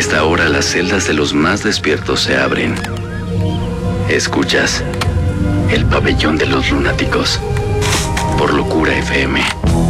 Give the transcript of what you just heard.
esta hora las celdas de los más despiertos se abren. Escuchas el pabellón de los lunáticos por Locura FM.